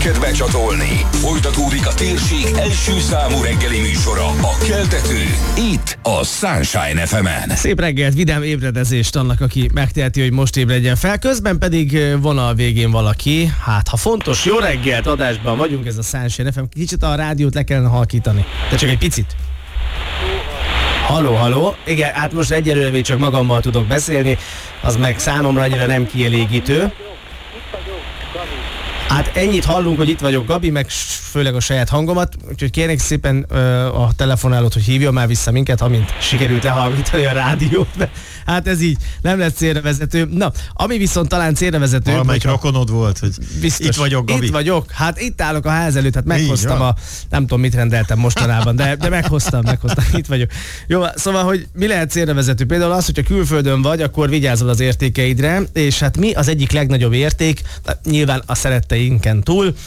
minket becsatolni. Folytatódik a térség első számú reggeli műsora, a Keltető, itt a Sunshine FM-en. Szép reggelt, vidám ébredezést annak, aki megteheti, hogy most ébredjen fel. Közben pedig vonal végén valaki, hát ha fontos, jó reggelt, adásban vagyunk, ez a Sunshine FM. Kicsit a rádiót le kellene halkítani. De csak egy picit. Halló. Igen, hát most egyelőre még csak magammal tudok beszélni, az meg számomra annyira nem kielégítő. Hát ennyit hallunk, hogy itt vagyok, Gabi, meg főleg a saját hangomat, úgyhogy kérnék szépen a telefonálót, hogy hívjon már vissza minket, amint sikerült lehallgatani a rádiót. De hát ez így nem lesz célrevezető. Na, ami viszont talán célrevezető... Valamelyik rokonod volt, hogy biztos, itt vagyok, Gabi. Itt vagyok, hát itt állok a ház előtt, hát meghoztam nem tudom, mit rendeltem mostanában, de meghoztam, itt vagyok. Jó, szóval, hogy mi lehet célrevezető? Például az, hogyha külföldön vagy, akkor vigyázol az értékeidre, és hát mi az egyik legnagyobb érték? Nyilván a szeretteinken túl,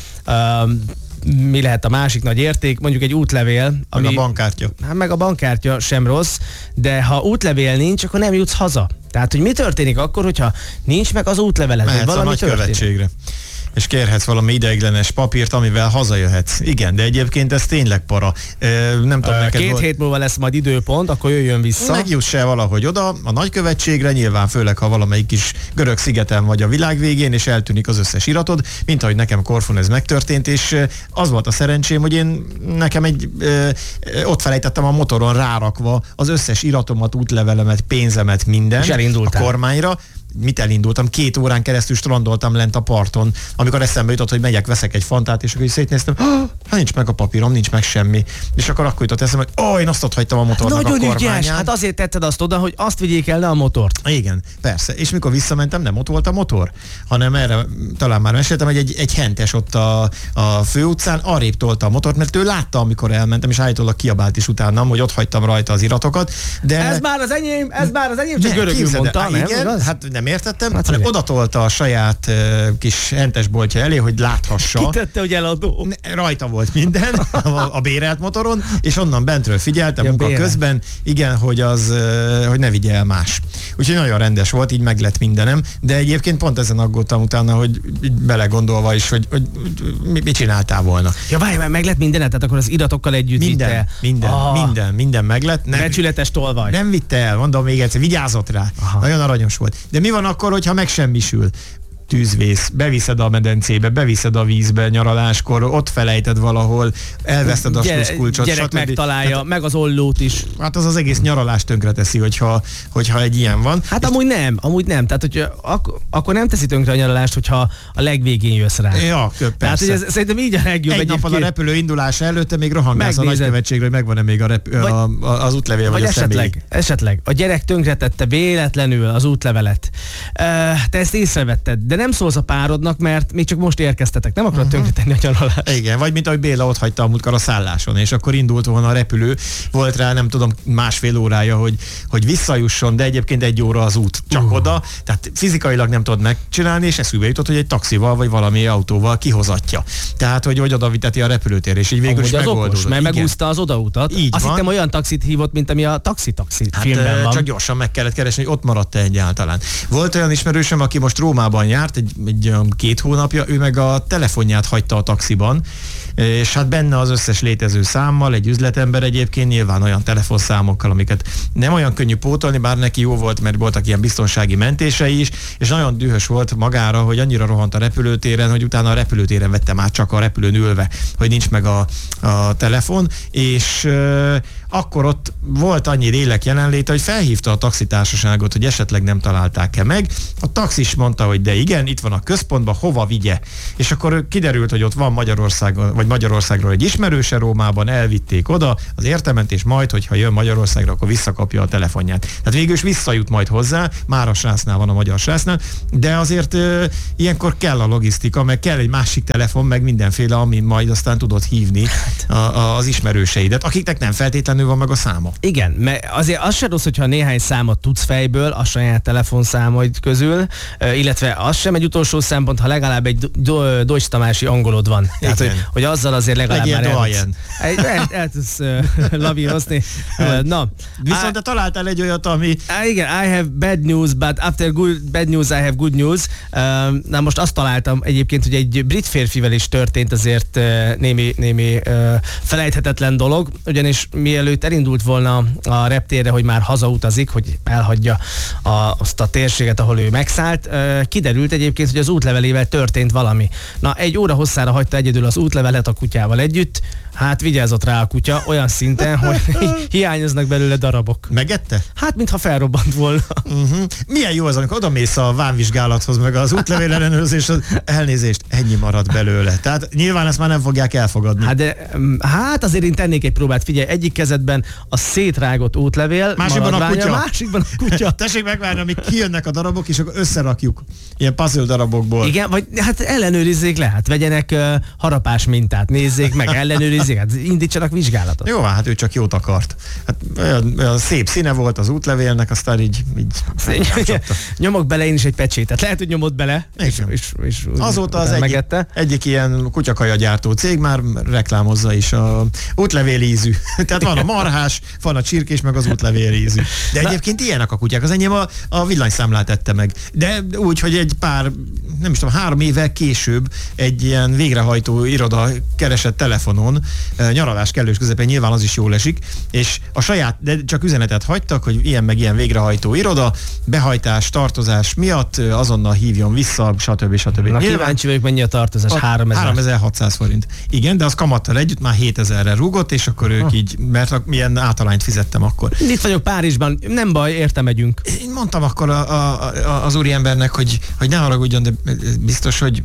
mi lehet a másik nagy érték? Mondjuk egy útlevél. Meg a bankkártya. Hát meg a bankkártya sem rossz, de ha útlevél nincs, akkor nem jutsz haza. Tehát, hogy mi történik akkor, hogyha nincs meg az útleveled? Mehetsz a nagykövetségre, és kérhetsz valami ideiglenes papírt, amivel hazajöhetsz. Igen, de egyébként ez tényleg para. Nem tudom, neked 2 hét múlva lesz majd időpont, akkor jöjjön vissza. Megjuss el valahogy oda, a nagykövetségre, nyilván főleg, ha valamelyik kis görög szigeten vagy a világ végén, és eltűnik az összes iratod, mint ahogy nekem Korfun ez megtörtént, és az volt a szerencsém, hogy nekem ott felejtettem a motoron rárakva az összes iratomat, útlevelemet, pénzemet, mindent a kormányra. Mit elindultam, 2 órán keresztül strandoltam lent a parton, amikor eszembe jutott, hogy megyek, veszek egy fantát, és akkor is szétnéztem, nincs meg a papírom, nincs meg semmi. És akkor jutott eszembe, hogy én azt ott hagytam a motornak a kormányán. Nagyon ügyes, hát azért tetted azt oda, hogy azt vigyék el le a motort. Igen, persze. És mikor visszamentem, nem ott volt a motor, hanem erre talán már meséltem, hogy egy hentes ott a főutcán arrébb tolta a motort, mert ő látta, amikor elmentem, és állítólag kiabált is utánam, hogy ott hagytam rajta az iratokat. De ez már az enyém, csak görögül mondta, nem? Igen, hát nem értettem, hát hanem odatolta a saját kis hentesboltja elé, hogy láthassa. Kitette, hogy eladó. Rajta volt minden a bérelt motoron, és onnan bentről figyeltem munka közben, igen, hogy hogy ne vigye el más. Úgyhogy nagyon rendes volt, így meg lett mindenem, de egyébként pont ezen aggódtam utána, hogy belegondolva is, hogy mit csináltál volna. Ja, várj, meg lett mindenet, tehát akkor az iratokkal együtt minden meg lett. Becsületes tolvaj. Nem vitte el, mondom még egyszer, vigyázott rá. Nagyon aranyos volt. De mi van akkor, hogyha megsemmisül? Tűzvész, beviszed a medencébe, beviszed a vízbe nyaraláskor, ott felejted valahol, elveszted a sluszkulcsot. Gyerek megtalálja, tehát, meg az ollót is. Hát az egész nyaralást tönkre teszi, hogyha egy ilyen van. Hát amúgy nem. Tehát, hogy akkor nem teszi tönkre a nyaralást, hogyha a legvégén jössz rá. Ja, persze. Tehát, hogy ez szerintem így a legjobb. Egy nappal a repülő indulása előtte még rohangálsz a nagykövetségre, hogy megvan-e még az útlevél vagy a személy. Esetleg a gyerek tönkretette véletlenül az útlevelet. Te ezt észrevetted, de nem szólsz a párodnak, mert még csak most érkeztetek. Nem akarod tönkretenni a nyaralást. Igen, vagy mint ahogy Béla ott hagyta a múltkor a szálláson, és akkor indult volna a repülő. Volt rá, nem tudom, 1,5 órája, hogy visszajusson, de egyébként 1 óra az út csak oda. Tehát fizikailag nem tudod megcsinálni, és eszübe jutott, hogy egy taxival vagy valami autóval kihozatja. Tehát, hogy oda viteti a repülőtérre, és így végül is megoldódott. Mert megúszta az odautat. Azt hittem, olyan taxit hívott, mint ami a taxi filmben van. Csak gyorsan meg kellett keresni, hogy ott maradt-e egyáltalán. Volt olyan ismerősöm, aki most Rómában járt, egy 2 hónapja, ő meg a telefonját hagyta a taxiban, és hát benne az összes létező számmal, egy üzletember egyébként, nyilván olyan telefonszámokkal, amiket nem olyan könnyű pótolni, bár neki jó volt, mert voltak ilyen biztonsági mentései is, és nagyon dühös volt magára, hogy annyira rohant a repülőtéren, hogy utána a repülőtéren vettem át csak a repülőn ülve, hogy nincs meg a telefon, és akkor ott volt annyi lélek jelenléte, hogy felhívta a taxitársaságot, hogy esetleg nem találták-e meg. A taxis mondta, hogy de igen, itt van a központban, hova vigye. És akkor kiderült, hogy ott van Magyarországról egy ismerőse Rómában, elvitték oda az értementés, majd, hogyha jön Magyarországra, akkor visszakapja a telefonját. Tehát végül is visszajut majd hozzá, már a srásznál van, a magyar srásznál, de azért ilyenkor kell a logisztika, meg kell egy másik telefon, meg mindenféle, amin majd aztán tudod hívni az ismerőseidet, akiknek nem feltétlenül van meg a száma. Igen, mert azért az se rossz, hogyha néhány számot tudsz fejből a saját telefonszámaid közül, illetve az sem egy utolsó szempont, ha legalább egy Deutsch Tamási angolod van. Tehát, hogy azzal azért legalább Legyél már doyen. el tudsz lavírozni. Na. Viszont te találtál egy olyat, ami... Igen, I have bad news, but after bad news I have good news. Na most azt találtam egyébként, hogy egy brit férfivel is történt azért némi felejthetetlen dolog, ugyanis mielőtt elindult volna a reptérre, hogy már hazautazik, hogy elhagyja azt a térséget, ahol ő megszállt, kiderült egyébként, hogy az útlevelével történt valami. Na, 1 óra hosszára hagyta egyedül az útlevelet a kutyával együtt, hát vigyázott rá a kutya olyan szinten, hogy hiányoznak belőle darabok. Megette? Hát, mintha felrobbant volna. Milyen jó az, amikor odamész a vámvizsgálathoz, meg az útlevél ellenőrzés, elnézést, ennyi marad belőle. Tehát nyilván ezt már nem fogják elfogadni. Hát azért én tennék egy próbát. Figyelj, egyik kezedben a szétrágott útlevél, másikban a kutya. Másikban a kutya. Tessék megvárni, amíg kijönnek a darabok, és akkor összerakjuk. Ilyen puzzle darabokból. Igen, vagy hát ellenőrizzék le, hát vegyenek harapás mintát, nézzék meg, ellenőrizzék, hát indítsanak vizsgálatot. Jó, hát ő csak jót akart. Hát olyan szép színe volt az útlevélnek, aztán így nyomok bele én is egy pecsétet. Lehet, hogy nyomott bele, és azóta az egyik ilyen kutyakaja gyártó cég már reklámozza is a útlevél ízű. Tehát van a marhás, van a csirkés, meg az útlevél ízű. De egyébként ilyenek a kutyák. Az enyém a villanyszámlát ette meg. De úgy, hogy egy pár, nem is tudom, 3 évvel később egy ilyen végrehajtó iroda keresett telefonon, nyaralás kellős közepén, nyilván az is jól esik, és a saját, de csak üzenetet hagytak, hogy ilyen meg ilyen végrehajtó iroda, behajtás, tartozás miatt azonnal hívjon vissza, stb. Na, kíváncsi vagyok, mennyi a tartozás? 3600 forint. Igen, de az kamattal együtt már 7000-re rúgott, és akkor ők így, mert milyen általányt fizettem akkor. Itt vagyok Párizsban, nem baj, érte megyünk. Én mondtam akkor az úriembernek, hogy ne haragudjon, de biztos, hogy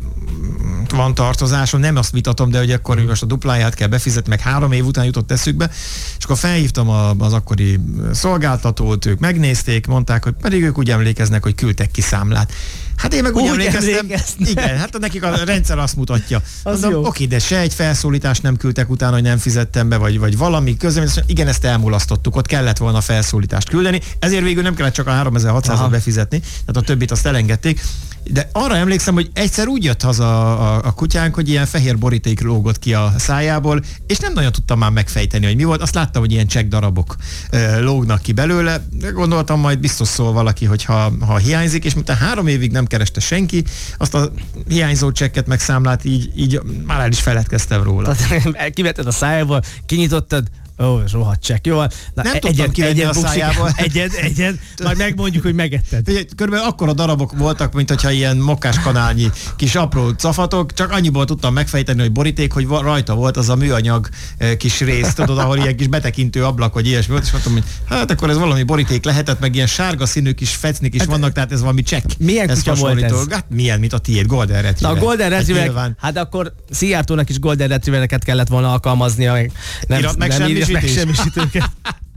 van tartozásom, nem azt vitatom, de hogy akkor most a dupláját kell befizetni, meg 3 év után jutott eszükbe, és akkor felhívtam az akkori szolgáltatót, ők megnézték, mondták, hogy pedig ők úgy emlékeznek, hogy küldtek ki számlát. Hát én meg úgy emlékeztem. Igen, hát nekik a rendszer azt mutatja. Oké, de se egy felszólítást nem küldtek utána, hogy nem fizettem be, vagy valami közben. Igen, ezt elmulasztottuk, ott kellett volna felszólítást küldeni, ezért végül nem kellett csak a 3600-at befizetni, tehát a többit azt elengedték. De arra emlékszem, hogy egyszer úgy jött haza a kutyánk, hogy ilyen fehér boríték lógott ki a szájából, és nem nagyon tudtam már megfejteni, hogy mi volt. Azt láttam, hogy ilyen csekk darabok lógnak ki belőle. Gondoltam, majd biztos szól valaki, hogy ha hiányzik, és miután 3 évig nem kereste senki, azt a hiányzó csekket meg számlát így már el is feledkeztem róla. Tehát kivetted a szájából, kinyitottad, rohadt csekk. Jó, nem tudtam kivenni a szájából. Egyed, majd megmondjuk, hogy megetted. Körülbelül akkora darabok voltak, mint hogyha ilyen mokkáskanálnyi kis apró cafatok, csak annyiból tudtam megfejteni, hogy boríték, hogy rajta volt az a műanyag kis rész, tudod, ahol ilyen kis betekintő ablak, vagy ilyesmi volt, és mondtam, hogy hát akkor ez valami boríték lehetett, meg ilyen sárga színű kis fecnik is vannak, tehát ez valami csekk. Milyen kutya volt ez? Hát milyen, mint a tiéd, Golden Retriever. Na, a Golden Retriever, hát akkor Szijjártónak is Golden Retrievereket kellett volna alkalmaznia, nem megsemmisítőket.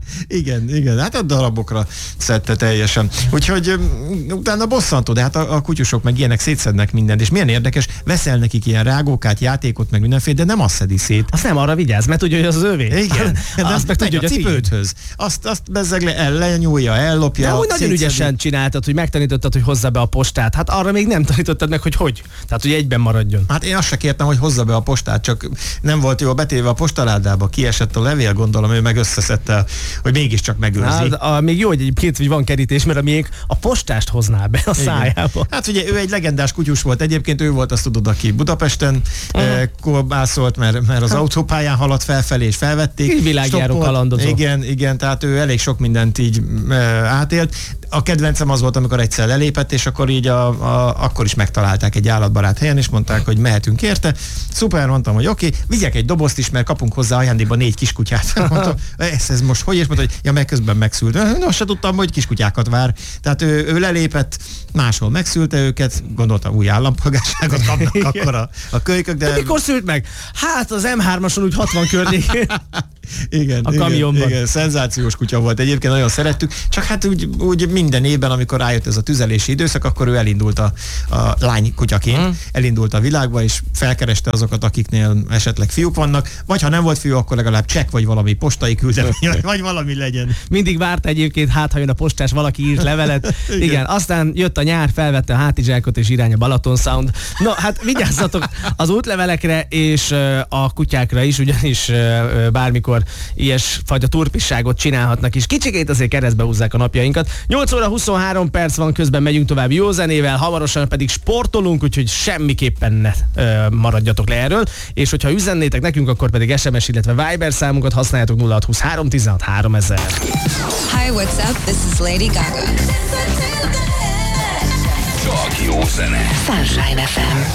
Igen, hát a darabokra szedte teljesen. Úgyhogy utána bosszantó, de hát a kutyusok meg ilyenek szétszednek mindent, és milyen érdekes, veszel nekik ilyen rágókát, játékot, meg mindenféle, de nem azt szedi szét. Azt nem arra vigyázz, mert tudja, hogy az övé. Igen, de azt meg tudja, hogy a cipődhöz. Azt bezzeg lenyúlja, ellopja. De úgy nagyon ügyesen csináltad, hogy megtanítottad, hogy hozza be a postát. Hát arra még nem tanítottad meg, hogy. Tehát, hogy egyben maradjon. Hát én azt se kértem, hogy hozza be a postát, csak nem volt jó betéve a postaládába, kiesett a levél, gondolom, ő meg összeszedte, hogy mégiscsak megőrzi. Hát, még jó, hogy egyébként hogy van kerítés, mert a miénk a postást hozná be a szájába. Hát ugye ő egy legendás kutyus volt, egyébként ő volt, azt tudod, aki Budapesten korbászolt, mert az autópályán haladt felfelé, és felvették. Így világjáró kalandozó. Igen, tehát ő elég sok mindent így átélt. A kedvencem az volt, amikor egyszer lelépett, és akkor így akkor is megtalálták egy állatbarát helyen, és mondták, hogy mehetünk érte. Szuper, mondtam, hogy oké, vigyek egy dobozt is, mert kapunk hozzá ajándékba 4 kiskutyát. Mondtam, ez most hogy? És mondta, hogy ja, meg közben megszült. Azt se tudtam, hogy kiskutyákat vár. Tehát ő lelépett, máshol megszülte őket, gondoltam, új állampolgárságot kapnak akkor a kölykök, de... Mikor szült meg? Hát az M3-ason úgy 60 környékén. Igen, a kamionban. Igen, szenzációs kutya volt. Egyébként nagyon szerettük, csak hát úgy minden évben, amikor rájött ez a tüzelési időszak, akkor ő elindult a lány kutyaként, elindult a világba, és felkereste azokat, akiknél esetleg fiúk vannak, vagy ha nem volt fiú, akkor legalább csekk, vagy valami postai küldemény, vagy valami legyen. Mindig várta egyébként, hát ha jön a postás, valaki írt levelet. Igen, aztán jött a nyár, felvette a hátizsákot, és irány a Balaton Sound. No, hát vigyázzatok az útlevelekre és a kutyákra is, ugyanis bármikor ilyesfajta turpisságot csinálhatnak is. Kicsikét azért keresztbe húzzák a napjainkat. 8 óra 23 perc van, közben megyünk tovább jó zenével, hamarosan pedig sportolunk, úgyhogy semmiképpen ne maradjatok le erről. És hogyha üzennétek nekünk, akkor pedig SMS, illetve Viber számunkat használjátok 0623 16 3000. Hi, what's up? This is Lady Gaga. Csak jó zene. Sunshine FM.